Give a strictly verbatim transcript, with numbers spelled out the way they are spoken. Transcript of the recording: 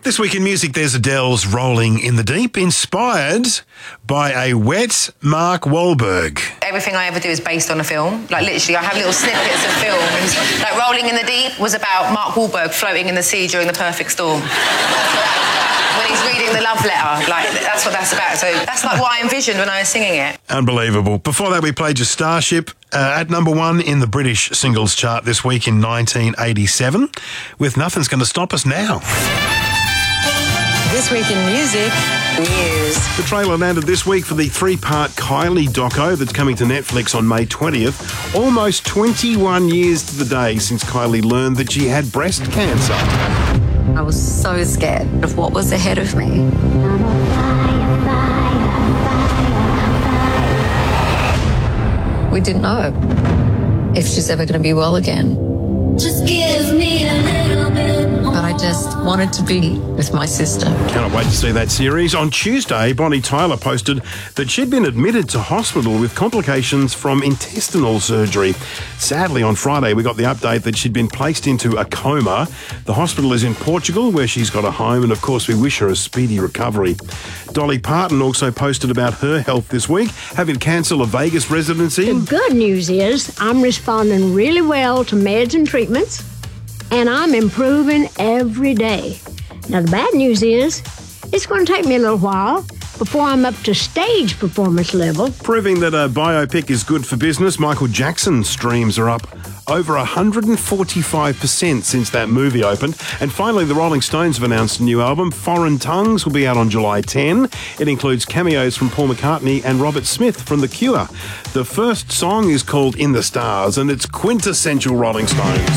This week in music, there's Adele's Rolling in the Deep, inspired by a wet Mark Wahlberg. Everything I ever do is based on a film. Like, literally, I have little snippets of films. Like, Rolling in the Deep was about Mark Wahlberg floating in the sea during the perfect storm. When he's reading the love letter. Like, that's what that's about. So that's like what I envisioned when I was singing it. Unbelievable. Before that, we played your Starship uh, at number one in the British singles chart this week in nineteen eighty-seven, with Nothing's Gonna Stop Us Now. This week in music, news. The trailer landed this week for the three-part Kylie doco that's coming to Netflix on May twentieth. Almost twenty-one years to the day since Kylie learned that she had breast cancer. I was so scared of what was ahead of me. We didn't know if she's ever going to be well again. Just give me a little bit more. But I just wanted to be with my sister. Cannot wait to see that series. On Tuesday, Bonnie Tyler posted that she'd been admitted to hospital with complications from intestinal surgery. Sadly, on Friday, we got the update that she'd been placed into a coma. The hospital is in Portugal, where she's got a home, and of course, we wish her a speedy recovery. Dolly Parton also posted about her health this week, having to cancel a Vegas residency. The good news is I'm responding really well to meds and treatments, and I'm improving every day. Now, the bad news is it's going to take me a little while before I'm up to stage performance level. Proving that a biopic is good for business, Michael Jackson's streams are up over one hundred forty-five percent since that movie opened. And finally, the Rolling Stones have announced a new album. Foreign Tongues will be out on July tenth. It includes cameos from Paul McCartney and Robert Smith from The Cure. The first song is called In the Stars, and it's quintessential Rolling Stones.